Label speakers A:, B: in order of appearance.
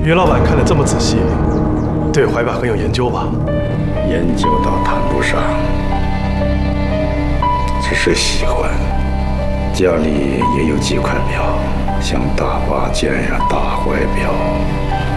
A: 于老板看得这么仔细，对怀表很有研究吧？
B: 研究倒谈不上，只是喜欢。家里也有几块表，想大把见呀大怀表。